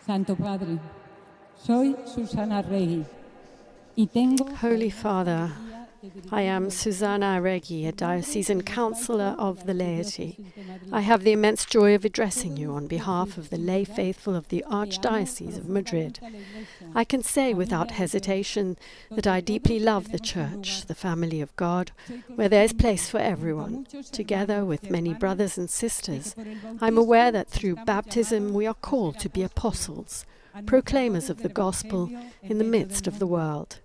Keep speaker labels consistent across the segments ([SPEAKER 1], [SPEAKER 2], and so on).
[SPEAKER 1] Santo Padre, soy Susana Arregui y tengo...
[SPEAKER 2] Holy Father, I am Susana Arregui, a diocesan councillor of the laity. I have the immense joy of addressing you on behalf of the lay faithful of the Archdiocese of Madrid. I can say without hesitation that I deeply love the Church, the family of God, where there is place for everyone. Together with many brothers and sisters, I am aware that through baptism we are called to be apostles, proclaimers of the gospel in the midst of the world.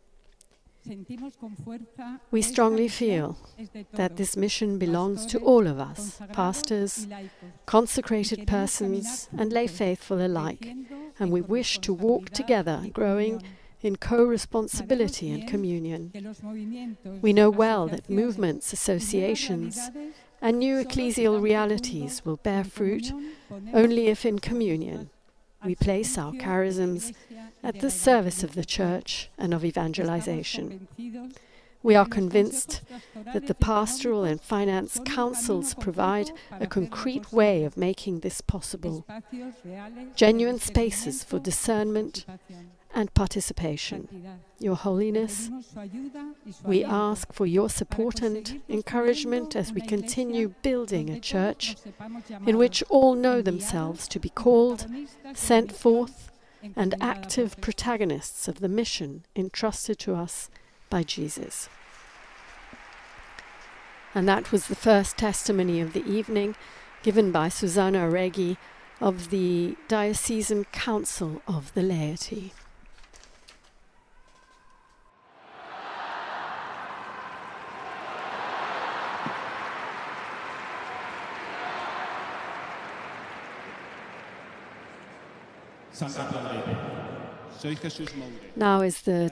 [SPEAKER 2] We strongly feel that this mission belongs to all of us, pastors, consecrated persons, and lay faithful alike, and we wish to walk together, growing in co-responsibility and communion. We know well that movements, associations, and new ecclesial realities will bear fruit only if in communion we place our charisms at the service of the Church and of evangelization. We are convinced that the pastoral and finance councils provide a concrete way of making this possible, genuine spaces for discernment and participation. Your Holiness, we ask for your support and encouragement as we continue building a church in which all know themselves to be called, sent forth, and active protagonists of the mission entrusted to us by Jesus. And that was the first testimony of the evening given by Susana Arregui of the Diocesan Council of the Laity. Now is the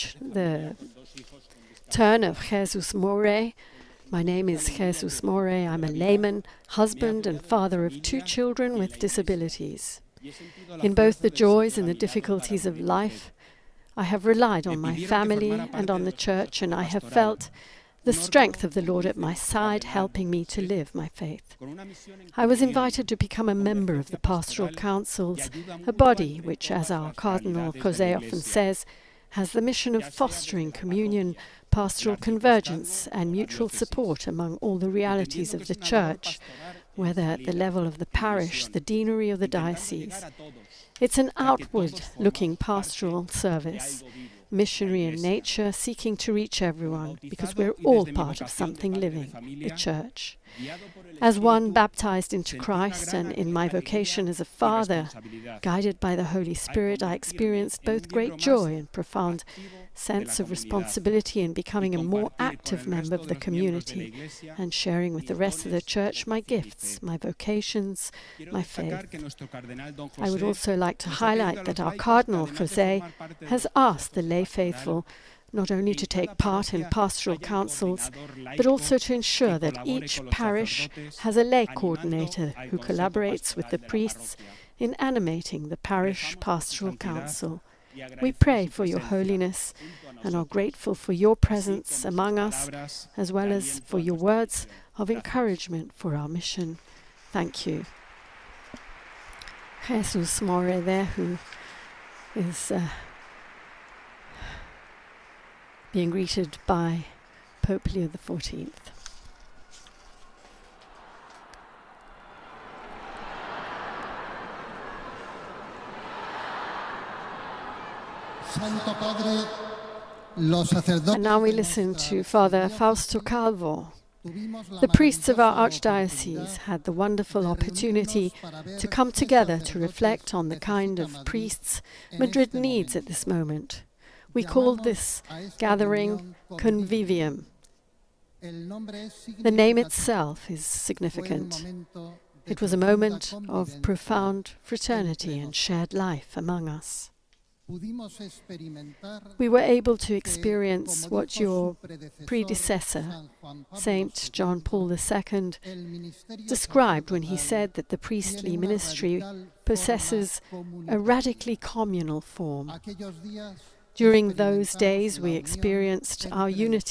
[SPEAKER 2] turn of Jesus More. My name is Jesus More. I'm a layman, husband and father of 2 children with disabilities. In both the joys and the difficulties of life, I have relied on my family and on the Church, and I have felt the strength of the Lord at my side, helping me to live my faith. I was invited to become a member of the Pastoral Councils, a body which, as our Cardinal José often says, has the mission of fostering communion, pastoral convergence and mutual support among all the realities of the Church, whether at the level of the parish, the deanery or the diocese. It's an outward-looking pastoral service, missionary in nature, seeking to reach everyone, because we're all part of something living, the Church. As one baptized into Christ and in my vocation as a father, guided by the Holy Spirit, I experienced both great joy and profound sense of responsibility in becoming a more active member of the community and sharing with the rest of the Church my gifts, my vocations, my faith. I would also like to highlight that our Cardinal José has asked the lay faithful not only to take part in pastoral councils, but also to ensure that each parish has a lay coordinator who collaborates with the priests in animating the parish pastoral council. We pray for your Holiness and are grateful for your presence among us, as well as for your words of encouragement for our mission. Thank you. Jesus More there, who is being greeted by Pope Leo XIV. And now we listen to Father Fausto Calvo. The priests of our Archdiocese had the wonderful opportunity to come together to reflect on the kind of priests Madrid needs at this moment. We called this gathering Convivium. The name itself is significant. It was a moment of profound fraternity and shared life among us. We were able to experience what your predecessor, Saint John Paul II, described when he said that the priestly ministry possesses a radically communal form. During those days, we experienced our unity